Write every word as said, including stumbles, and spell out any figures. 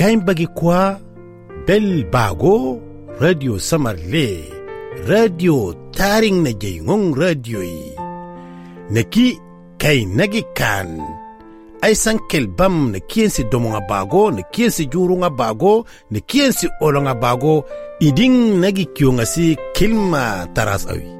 kain bagi kwa bel bago radio samarle radio taring na jengong radio yi naki kai nagi kan ay sankel bam na kiensi domonga bago na kiensi jurunga bago na kiensi olonga bago iding nagi kyonga si kilma taras awi